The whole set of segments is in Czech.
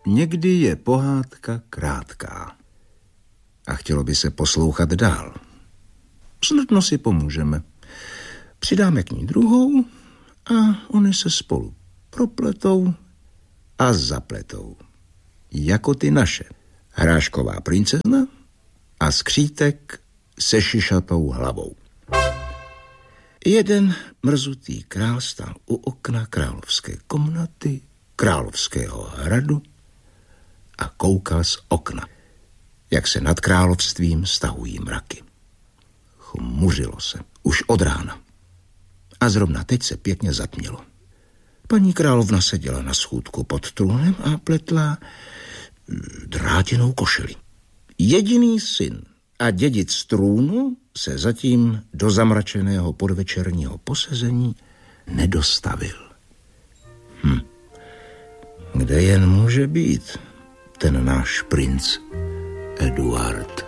Někdy je pohádka krátká a chtělo by se poslouchat dál. Snadno si pomůžeme. Přidáme k ní druhou a oni se spolu propletou a zapletou. Jako ty naše. Hrášková princezna a skřítek se šišatou hlavou. Jeden mrzutý král stál u okna královské komnaty, královského hradu a koukal z okna, jak se nad královstvím stahují mraky. Chmuřilo se už od rána a zrovna teď se pěkně zatmělo. Paní královna seděla na schůdku pod trůnem a pletla drátěnou košili. Jediný syn a dědic trůnu se zatím do zamračeného podvečerního posezení nedostavil. Kde jen může být ten náš princ Eduard?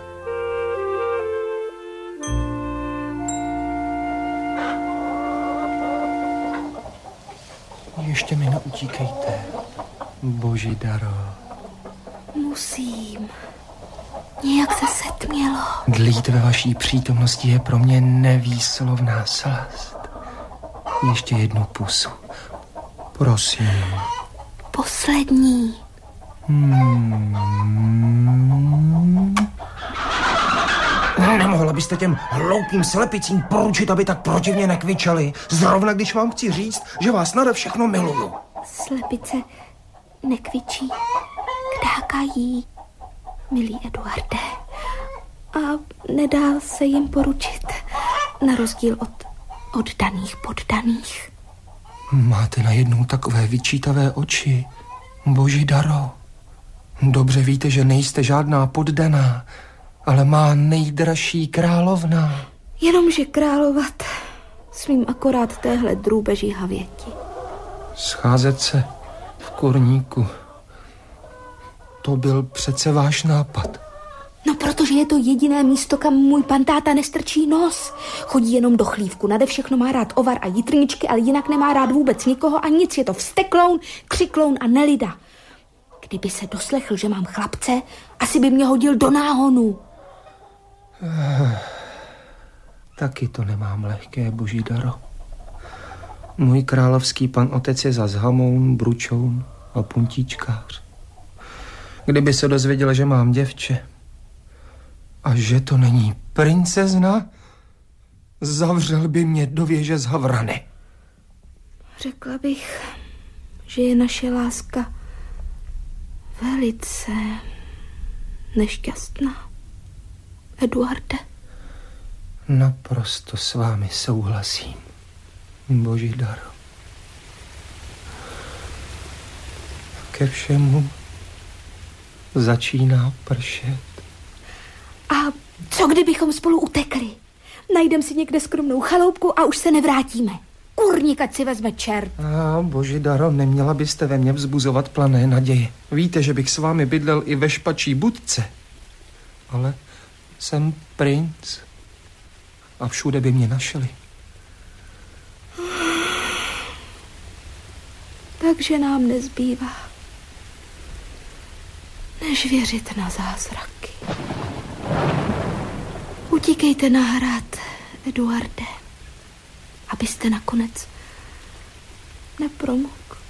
Ještě mi neutíkejte, Božidaro. Musím. Nějak se setmělo. Dlít ve vaší přítomnosti je pro mě nevýslovná slast. Ještě jednu pusu. Prosím. Poslední. Nemohla byste těm hloupým slepicím poručit, aby tak protivně nekvičeli, zrovna když vám chci říct, že vás nade všechno miluju. Slepice nekvičí, kdákají, milý Eduarde. A nedá se jim poručit, na rozdíl od oddaných poddaných. Máte najednou takové vyčítavé oči, Božidaro. Dobře víte, že nejste žádná poddaná, ale má nejdražší královna. Jenomže královat smím akorát téhle drůbeží havěti. Scházet se v kurníku. To byl přece váš nápad. No, protože je to jediné místo, kam můj pan táta nestrčí nos. Chodí jenom do chlívku, nade všechno má rád ovar a jitrničky, ale jinak nemá rád vůbec nikoho a nic. Je to vztekloun, křikloun a nelida. Kdyby se doslechl, že mám chlapce, asi by mě hodil do náhonu. Taky to nemám lehké, Božidaro. Můj královský pan otec je zas hamoun, bručoun a puntíčkář. Kdyby se dozvěděl, že mám děvče a že to není princezna, zavřel by mě do věže z havrany. Řekla bych, že je naše láska velice nešťastná. Eduarde. Naprosto s vámi souhlasím, Božidaro. Ke všemu začíná pršet. A co kdybychom spolu utekli? Najdem si někde skromnou chaloupku a už se nevrátíme. Kurník, ať si vezme čert. Božidaro, neměla byste ve mně vzbuzovat plané naděje. Víte, že bych s vámi bydlel i ve špačí budce. Ale jsem princ a všude by mě našli. Takže nám nezbývá, než věřit na zázraky. Utíkejte na hrad, Eduarde, abyste nakonec nepromokl.